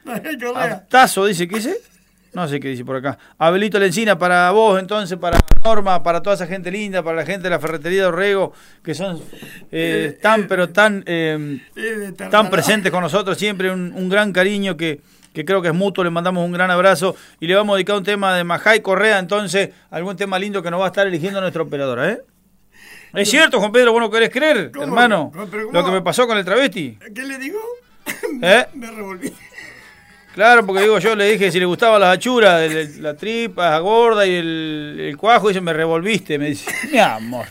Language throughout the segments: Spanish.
Aptazo, dice, ¿qué dice? No sé qué dice por acá. Abelito Lencina, para vos, entonces, para Norma, para toda esa gente linda, para la gente de la ferretería de Orrego, que son tan presentes con nosotros, siempre un gran cariño que creo que es mutuo. Le mandamos un gran abrazo y le vamos a dedicar un tema de Majay Correa, entonces, algún tema lindo que nos va a estar eligiendo nuestra operadora, ¿eh? Es cierto, Juan Pedro, vos no querés creer, ¿cómo, hermano? Lo que me pasó con el travesti. ¿Qué le digo? Me revolví. Claro, porque digo, yo le dije si le gustaban las achuras, la tripa, la gorda y el cuajo, y dice, me revolviste, me dice, mi amor.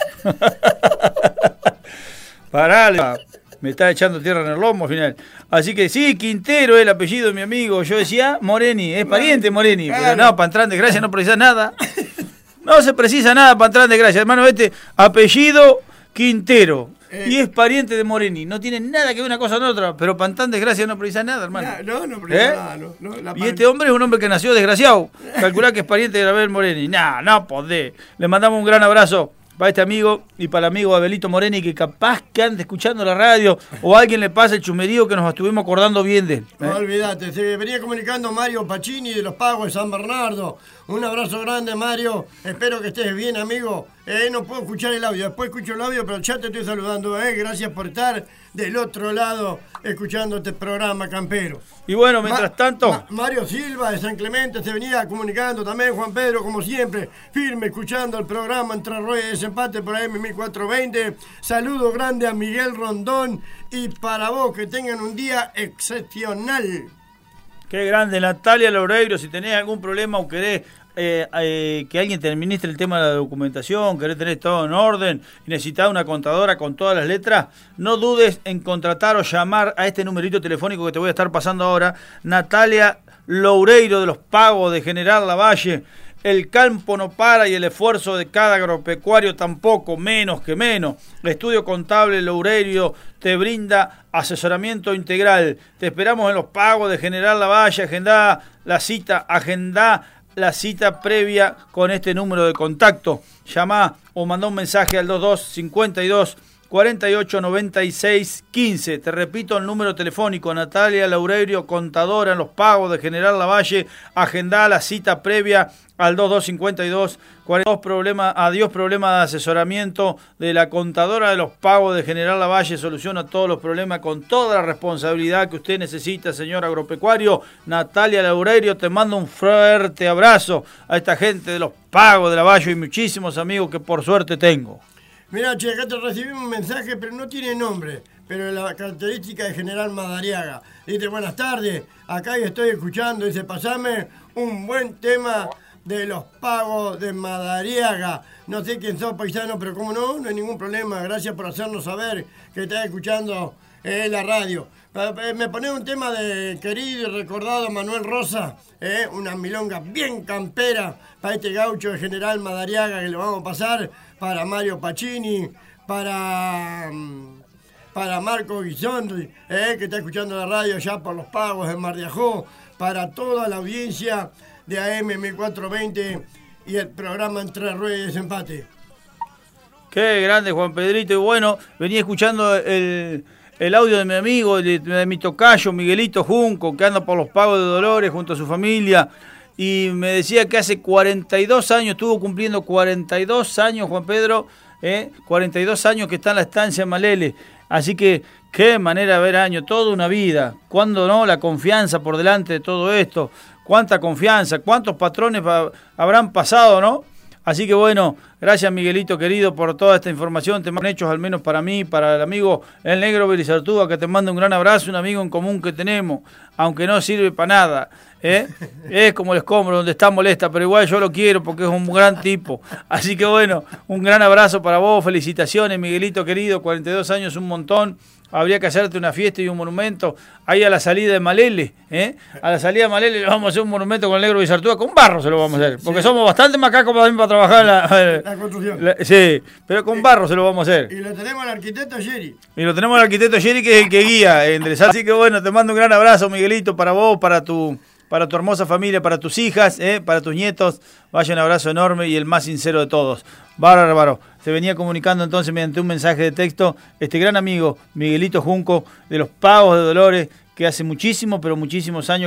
Pará, me está echando tierra en el lomo al final. Así que sí, Quintero es el apellido de mi amigo. Yo decía Moreni, es pariente Moreni, pero no, para entrar en desgracia no precisa nada. No se precisa nada para entrar en desgracia, hermano, apellido Quintero. Y es pariente de Moreni, no tiene nada que ver una cosa con otra, pero para entrar en desgracia no precisa nada, hermano. No precisa nada. Y este hombre es un hombre que nació desgraciado. Calculá que es pariente de Abel Moreni. No podés. Le mandamos un gran abrazo para este amigo y para el amigo Abelito Moreni, que capaz que ande escuchando la radio o a alguien le pasa el chumerío que nos estuvimos acordando bien de él. No olvídate, se venía comunicando Mario Pacini de los Pagos de San Bernardo. Un abrazo grande, Mario. Espero que estés bien, amigo. No puedo escuchar el audio. Después escucho el audio, pero ya te estoy saludando. Gracias por estar del otro lado escuchando este programa campero. Y bueno, mientras tanto... Mario Silva de San Clemente se venía comunicando también. Juan Pedro, como siempre, firme escuchando el programa Entre Ruedas y Desempate por AM 1420. Saludo grande a Miguel Rondón. Y para vos, que tengan un día excepcional. Qué grande, Natalia Loureiro. Si tenés algún problema o querés que alguien te administre el tema de la documentación, querés tener todo en orden y necesitás una contadora con todas las letras, no dudes en contratar o llamar a este numerito telefónico que te voy a estar pasando ahora. Natalia Loureiro de los Pagos de General Lavalle. El campo no para y el esfuerzo de cada agropecuario tampoco, menos que menos. El estudio contable Loureiro te brinda asesoramiento integral. Te esperamos en los Pagos de General Lavalle. Agendá la cita previa con este número de contacto. Llamá o mandá un mensaje al 22 52 48 96 15. Te repito el número telefónico. Natalia Loureiro, contadora en los Pagos de General Lavalle. Agendá la cita previa al 2252 42 problema de asesoramiento de la contadora de los Pagos de General Lavalle. Soluciona todos los problemas con toda la responsabilidad que usted necesita, señor agropecuario. Natalia Loureiro, te mando un fuerte abrazo a esta gente de los Pagos de Lavalle y muchísimos amigos que por suerte tengo. Mirá, che, acá te recibimos un mensaje, pero no tiene nombre, pero la característica de General Madariaga. Dice, buenas tardes, acá estoy escuchando, dice, pasame un buen tema de los Pagos de Madariaga. No sé quién sos, paisano, pero como no hay ningún problema. Gracias por hacernos saber que estás escuchando la radio. Me pone un tema de querido y recordado Manuel Rosa, una milonga bien campera para este gaucho de General Madariaga que le vamos a pasar, para Mario Pacini, para Marco Guisondi, que está escuchando la radio ya por los Pagos de Mar de Ajó, para toda la audiencia de AM 1420 y el programa Entre Ruedas y Desempate. Qué grande, Juan Pedrito. Y bueno, venía escuchando el audio de mi amigo, de mi tocayo, Miguelito Junco, que anda por los Pagos de Dolores junto a su familia. Y me decía que hace 42 años, estuvo cumpliendo 42 años, Juan Pedro, 42 años que está en la estancia en Malele. Así que, qué manera de ver años, toda una vida. ¿Cuándo no? La confianza por delante de todo esto. Cuánta confianza, cuántos patrones habrán pasado, ¿no? Así que bueno, gracias Miguelito querido por toda esta información, te mandan hechos al menos para mí, para el amigo El Negro Berizartúa, que te manda un gran abrazo, un amigo en común que tenemos, aunque no sirve para nada, es como el escombro donde está molesta, pero igual yo lo quiero porque es un gran tipo. Así que bueno, un gran abrazo para vos, felicitaciones Miguelito querido, 42 años, un montón. Habría que hacerte una fiesta y un monumento ahí a la salida de Malele, A la salida de Malele le vamos a hacer un monumento con el Negro Bizartúa, con barro se lo vamos a hacer, porque somos bastante macacos también para trabajar la construcción. Sí, pero con barro se lo vamos a hacer. Y lo tenemos al arquitecto Jerry. Y lo tenemos al arquitecto Jerry, que es el que guía. Así que bueno, te mando un gran abrazo, Miguelito, para vos, para tu hermosa familia, para tus hijas, para tus nietos. Vaya un abrazo enorme y el más sincero de todos. Bárbaro. Se venía comunicando entonces mediante un mensaje de texto este gran amigo Miguelito Junco de los Pagos de Dolores, que hace muchísimos, pero muchísimos años